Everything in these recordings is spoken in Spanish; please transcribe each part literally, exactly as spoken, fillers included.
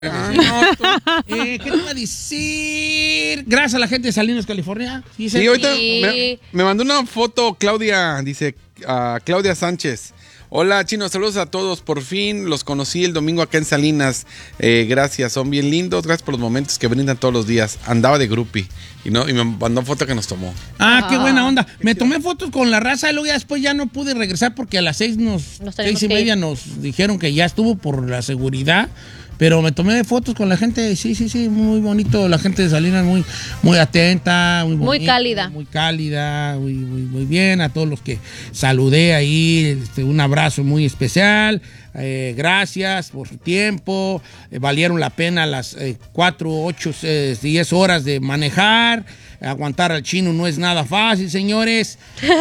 Ah, no, tú, eh, ¿qué te iba a decir? Gracias a la gente de Salinas, California. Sí, sí ahorita me, me mandó una foto Claudia, dice uh, Claudia Sánchez. Hola, Chino, saludos a todos. Por fin los conocí el domingo acá en Salinas. Eh, gracias, son bien lindos. Gracias por los momentos que brindan todos los días. Andaba de groupie y, no, y me mandó foto que nos tomó. Ah, qué buena onda. Me tomé fotos con la raza y luego ya después ya no pude regresar porque a las seis, nos, nos seis y media nos dijeron que ya estuvo por la seguridad. Pero me tomé fotos con la gente, sí, sí, sí, muy bonito. La gente de Salinas muy, muy atenta, muy bonita, muy cálida. Muy cálida, muy, muy, muy bien. A todos los que saludé ahí, este, un abrazo muy especial. Eh, gracias por su tiempo. Eh, valieron la pena las eh, cuatro, ocho, eh, diez horas de manejar. Aguantar al chino no es nada fácil, señores.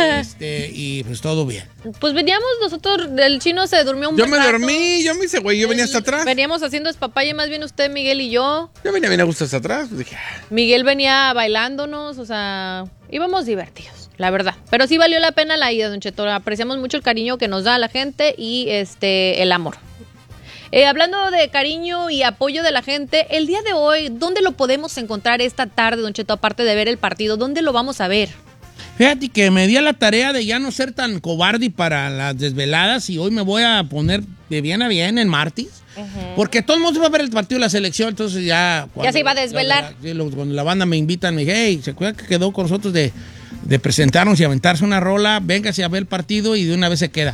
Este, y pues todo bien. Pues veníamos nosotros, el chino se durmió un Yo buen me rato. dormí, yo me hice güey, yo venía hasta atrás. Veníamos haciendo espapaya, más bien usted, Miguel y yo. Yo venía bien a gusto hasta atrás. Pues dije, Miguel venía bailándonos, o sea, íbamos divertidos, la verdad. Pero sí valió la pena la ida, don Cheto. Apreciamos mucho el cariño que nos da la gente y este el amor. Eh, hablando de cariño y apoyo de la gente, el día de hoy, ¿dónde lo podemos encontrar esta tarde, don Cheto, aparte de ver el partido? ¿Dónde lo vamos a ver? Fíjate que me di a la tarea de ya no ser tan cobarde para las desveladas y hoy me voy a poner de bien a bien en martes. Uh-huh. Porque todo el mundo va a ver el partido de la selección, entonces ya... Ya se iba a desvelar. La, la, cuando la banda me invitan, me dije, hey, ¿se acuerdan que quedó con nosotros de, de presentarnos y aventarse una rola? Véngase a ver el partido y de una vez se queda.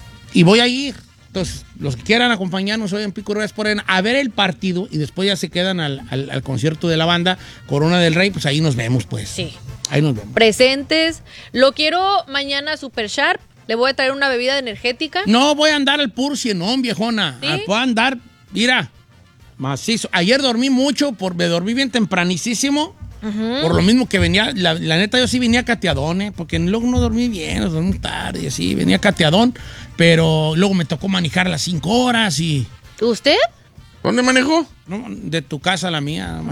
Y voy a ir. Entonces, los que quieran acompañarnos hoy en Pico Reyes por a ver el partido y después ya se quedan al, al, al concierto de la banda Corona del Rey, pues ahí nos vemos, pues. Sí. Ahí nos vemos. Presentes. Lo quiero mañana super sharp. Le voy a traer una bebida energética. No, voy a andar al puro cienón, viejona. ¿Sí? Voy a andar, mira, macizo. Ayer dormí mucho, por, me dormí bien tempranísimo. Uh-huh. Por lo mismo que venía, la, la neta yo sí venía cateadón, ¿eh? Porque luego no dormí bien, dormí tarde y así, venía cateadón, pero luego me tocó manejar las cinco horas y... ¿Usted? ¿Dónde manejó? No, de tu casa a la mía.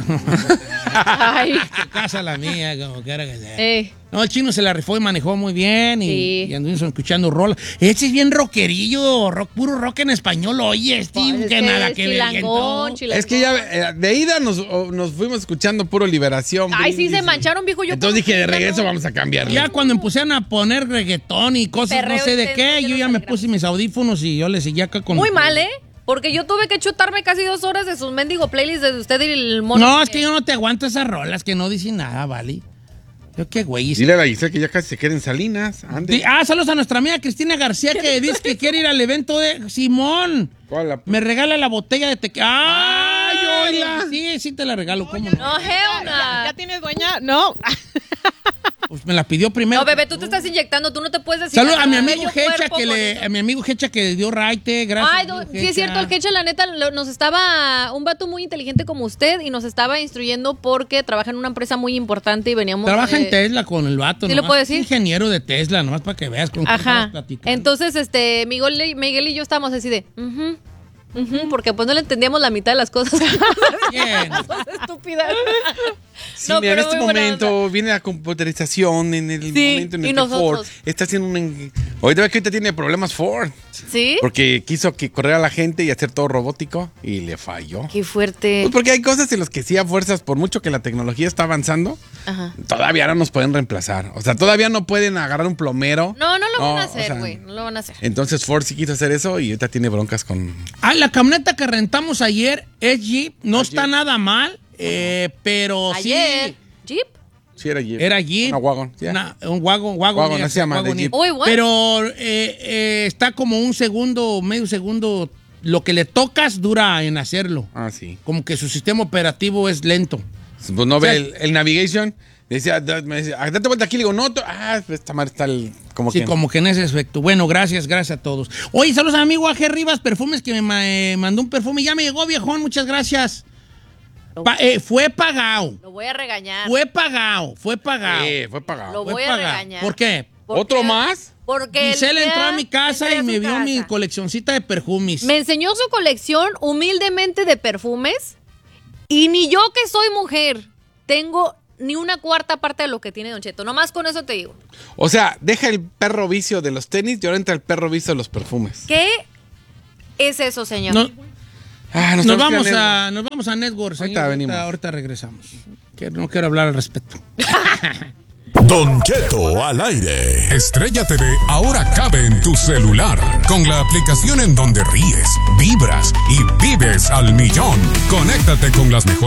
Ay. De tu casa a la mía, como quiera que sea. Ey. No, el chino se la rifó y manejó muy bien y, sí. y anduvimos escuchando rola. Ese es bien rockerillo, rock, puro rock en español, oye, Steve, pues que es nada que que ver. Es que ya eh, de ida nos, nos fuimos escuchando puro Liberación. Ay, brindis, sí, se mancharon, viejo. Yo entonces dije, de regreso vamos a cambiar. Ya cuando empezaron a poner reggaetón y cosas, Perreo no sé de qué, yo ya me puse mis audífonos y yo le seguía acá con... Muy mal, ¿eh? Porque yo tuve que chutarme casi dos horas de sus mendigo playlists de usted y el mono. No, es que yo no te aguanto esas rolas que no dicen nada, ¿vale? Yo qué güey. Dile a la Giselle que ya casi se queda en Salinas. Ande. Ah, saludos a nuestra amiga Cristina García que dice que quiere ir al evento de Simón. ¿Cuál la... Me regala la botella de tequila. ¡Ay, hola! Sí, sí te la regalo. ¿Cómo no? No, hell no. ¿Ya, ¿Ya tienes dueña? No. Pues me la pidió primero. No, bebé, tú te estás inyectando, tú no te puedes decir. Saludos a mi nada, amigo bello Hecha cuerpo que le, bonito. a mi amigo Hecha que le dio raite, gracias. Ay, no, sí es cierto, el Hecha la neta lo- nos estaba un vato muy inteligente como usted y nos estaba instruyendo porque trabaja en una empresa muy importante y veníamos Trabaja eh, en Tesla con el vato, ¿sí nomás. lo puedo decir? Es ingeniero de Tesla, nomás para que veas con quién Ajá. estabas platicando. Entonces, este, Miguel, Miguel y yo estábamos así de, ujú, ujú, porque pues no le entendíamos la mitad de las cosas. Bien. Cosas estúpidas. Sí, No, mira, en pero este muy buena momento viene la computerización, en el Sí, momento en y el que nosotros. Ford está haciendo un... en- Ahorita ves que ahorita tiene problemas Ford. ¿Sí? Porque quiso que correr a la gente y hacer todo robótico y le falló. Qué fuerte. Pues porque hay cosas en las que sí a fuerzas, por mucho que la tecnología está avanzando, Ajá. todavía no nos pueden reemplazar. O sea, todavía no pueden agarrar un plomero. No, no lo van a o hacer, sea, güey. No lo van a hacer. Entonces Ford sí quiso hacer eso y ahorita tiene broncas con... Ah, la camioneta que rentamos ayer es Jeep, no Ayer. está nada mal, eh, pero Ayer. sí. ¿Jeep? Sí, era Jeep. Era Jeep. Una wagon. sí. Una- un wagon, wagon, Wagon, ya así sé, se llama, de wagon, Jeep. Uy, what? pero eh, eh, está como un segundo, medio segundo, lo que le tocas dura en hacerlo. Ah, sí. Como que su sistema operativo es lento. Pues no O sea, ve el, el navigation. Decía, da- me decía, "Ah, date vuelta aquí". Le digo, no, to- ah, esta madre está el, como Sí, que... como que en ese aspecto. Bueno, gracias, gracias a todos. Oye, saludos a mi amigo A G Rivas Perfumes que me ma- eh, mandó un perfume. Ya me llegó, viejón, muchas gracias. Pa- eh, fue pagado. Lo voy a regañar. Fue pagado, fue pagado. Sí, fue pagado. Lo Fue voy a pagado. regañar. ¿Por qué? Porque- ¿Otro más? Porque Giselle el entró día a mi casa entré y a me su vio mi casa. coleccioncita de perfumes. Me enseñó su colección humildemente de perfumes y ni yo que soy mujer tengo ni una cuarta parte de lo que tiene Don Cheto. Nomás con eso te digo. O sea, deja el perro vicio de los tenis y ahora entra el perro vicio de los perfumes. ¿Qué es eso, señor? No, Ah, nos, nos, vamos a, nos vamos a Networks. Ahorita, ahorita, ahorita regresamos. Que no quiero hablar al respecto. Don Cheto al aire. Estrella T V ahora cabe en tu celular. Con la aplicación en donde ríes, vibras y vives al millón. Conéctate con las mejores